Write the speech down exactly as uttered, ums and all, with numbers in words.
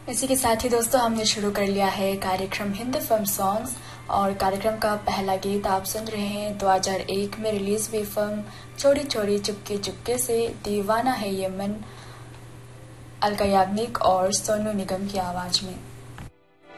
इसी के साथ ही दोस्तों हमने शुरू कर लिया है कार्यक्रम हिंदी फिल्म सॉन्ग्स और कार्यक्रम का पहला गीत आप सुन रहे हैं दो हज़ार एक में रिलीज हुई फिल्म चोरी चोरी चुपके चुपके से दीवाना है ये मन, अलका याग्निक और सोनू निगम की आवाज में।